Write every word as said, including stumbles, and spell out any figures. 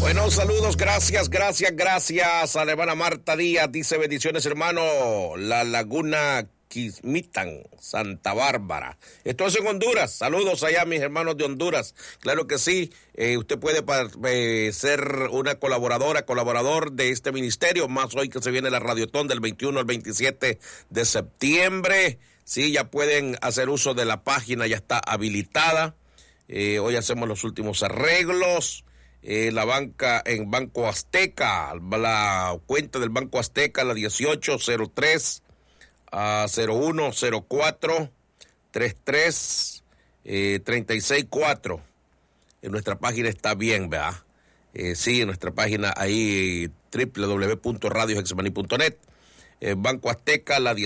Bueno, saludos, gracias, gracias, gracias a la hermana Marta Díaz, dice bendiciones hermano, La Laguna Quismitán, Santa Bárbara. Esto es en Honduras, saludos allá mis hermanos de Honduras, claro que sí, eh, usted puede eh, ser una colaboradora, colaborador de este ministerio, más hoy que se viene la Radiotón del veintiuno al veintisiete de septiembre, sí, ya pueden hacer uso de la página, ya está habilitada, eh, hoy hacemos los últimos arreglos. Eh, la banca en Banco Azteca, la cuenta del Banco Azteca, la dieciocho cero tres a cero uno cero cuatro treinta y tres eh, treinta y seis cuatro. En nuestra página está bien, ¿verdad? Eh, sí, en nuestra página ahí doble u doble u doble u punto radio hexamaní punto net. Eh, Banco Azteca, la